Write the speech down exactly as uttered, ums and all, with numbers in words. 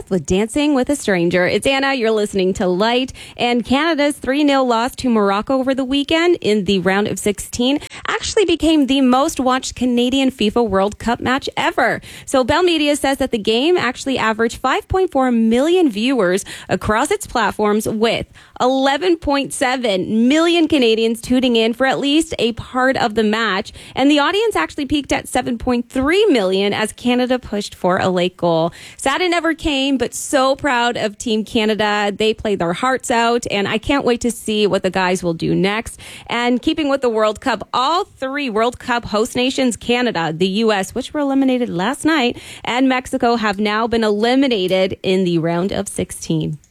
Smith with Dancing with a Stranger. It's Anna. You're listening to Light. And Canada's three nil loss to Morocco over the weekend in the round of sixteen actually became the most watched Canadian FIFA World Cup match ever. So Bell Media says that the game actually averaged five point four million viewers across its platforms, with eleven point seven million Canadians tuning in for at least a part of the match. And the audience actually peaked at seven point three million as Canada pushed for a late goal. Sad it never came, but so proud of Team Canada. They played their hearts out, and I can't wait to see what the guys will do next. And keeping with the World Cup, all three World Cup host nations, Canada, the U S, which were eliminated last night, and Mexico, have now been eliminated in the round of sixteen.